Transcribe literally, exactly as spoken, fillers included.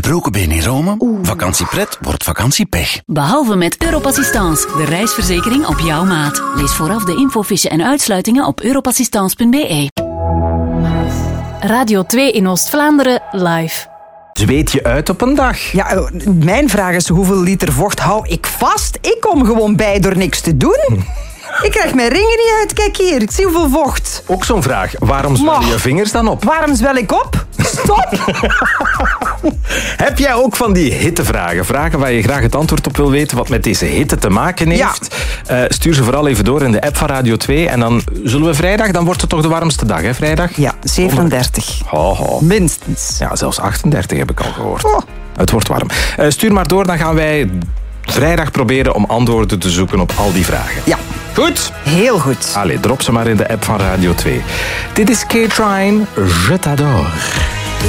gebroken been in Rome? Vakantiepret wordt vakantiepech. Behalve met Europassistance, de reisverzekering op jouw maat. Lees vooraf de infofiche en uitsluitingen op europassistance punt b e. Radio twee in Oost-Vlaanderen, live. Zweet je uit op een dag? Ja, mijn vraag is, hoeveel liter vocht hou ik vast? Ik kom gewoon bij door niks te doen. Ik krijg mijn ringen niet uit. Kijk hier, zie hoeveel vocht. Ook zo'n vraag. Waarom zwellen je vingers dan op? Waarom zwel ik op? Stop! Heb jij ook van die hittevragen? Vragen waar je graag het antwoord op wil weten, wat met deze hitte te maken heeft? Ja. Uh, stuur ze vooral even door in de app van Radio twee. En dan zullen we vrijdag, dan wordt het toch de warmste dag, hè, vrijdag? Ja, zevenendertig. Oh, oh. Minstens. Ja, zelfs achtendertig heb ik al gehoord. Oh. Het wordt warm. Uh, stuur maar door, dan gaan wij vrijdag proberen om antwoorden te zoeken op al die vragen. Ja. Goed? Heel goed. Allee, drop ze maar in de app van Radio twee. Dit is Kate Ryan, Je t'adore.